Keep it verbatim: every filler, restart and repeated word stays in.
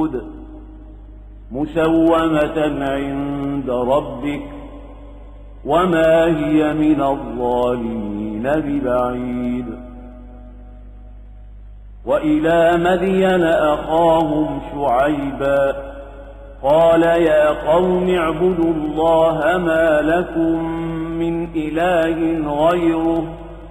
الحدود مسومة عند ربك وما هي من الظالمين ببعيد. وإلى مدين أخاهم شعيبا قال يا قوم اعبدوا الله ما لكم من إله غيره